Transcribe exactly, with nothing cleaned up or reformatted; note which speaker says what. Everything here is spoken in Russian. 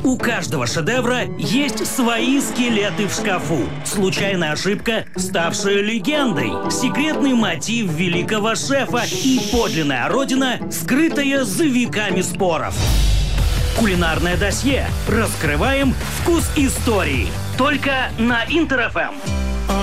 Speaker 1: У каждого шедевра есть свои скелеты в шкафу. Случайная ошибка, ставшая легендой. Секретный мотив великого шефа и подлинная родина, скрытая за веками споров. Кулинарное досье. Раскрываем вкус истории. Только на Интер эф эм.